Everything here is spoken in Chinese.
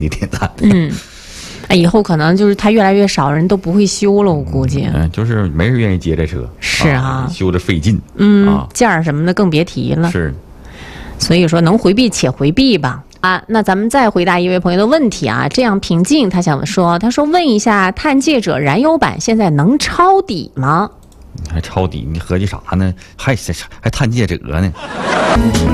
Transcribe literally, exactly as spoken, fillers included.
你挺惨的。 嗯，哎，以后可能就是它越来越少，人都不会修了，我估计。 嗯，就是没人愿意接这车。 是啊， 啊修着费劲。 嗯， 啊， 件儿什么的更别提了。 是。 所以说，能回避且回避吧。啊，那咱们再回答一位朋友的问题啊，这样平静，他想说，他说问一下，探界者燃油版现在能抄底吗？ 你还抄底？你合计啥呢？还还探界者呢？